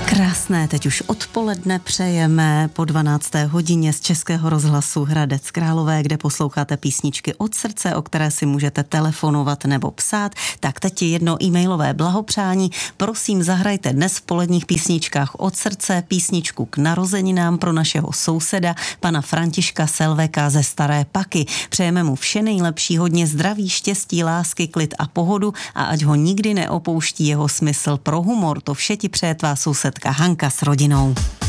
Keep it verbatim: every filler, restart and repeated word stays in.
Krásné, teď už odpoledne přejeme po dvanácté hodině z Českého rozhlasu Hradec Králové, kde posloucháte písničky od srdce, o které si můžete telefonovat nebo psát. Tak teď je jedno e-mailové blahopřání. Prosím, zahrajte dnes v poledních písničkách od srdce písničku k narozeninám pro našeho souseda, pana Františka Selveka ze Staré Paky. Přejeme mu vše nejlepší, hodně zdraví, štěstí, lásky, klid a pohodu a ať ho nikdy neopouští jeho smysl pro humor. To vše ti přeje tvá sousedka Hanka s rodinou.